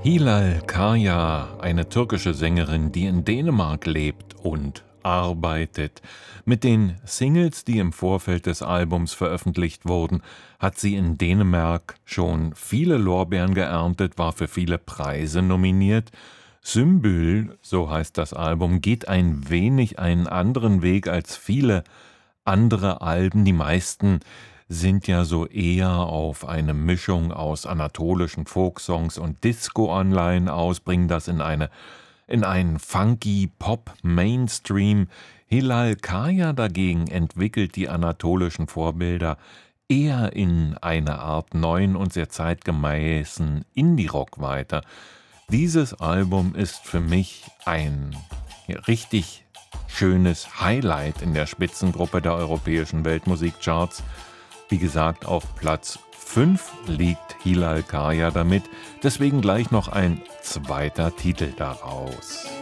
Hilal Kaya, eine türkische Sängerin, die in Dänemark lebt und arbeitet. Mit den Singles, die im Vorfeld des Albums veröffentlicht wurden, hat sie in Dänemark schon viele Lorbeeren geerntet, war für viele Preise nominiert. Symbol, so heißt das Album, geht ein wenig einen anderen Weg als viele andere Alben. Die meisten sind ja so eher auf eine Mischung aus anatolischen Folksongs und Disco-Anleihen aus, bringen das in einen funky Pop-Mainstream. Hilal Kaya dagegen entwickelt die anatolischen Vorbilder eher in eine Art neuen und sehr zeitgemäßen Indie-Rock weiter. Dieses Album ist für mich ein richtig schönes Highlight in der Spitzengruppe der europäischen Weltmusikcharts. Wie gesagt, auf Platz 5 liegt Hilal Kaya damit, deswegen gleich noch ein zweiter Titel daraus.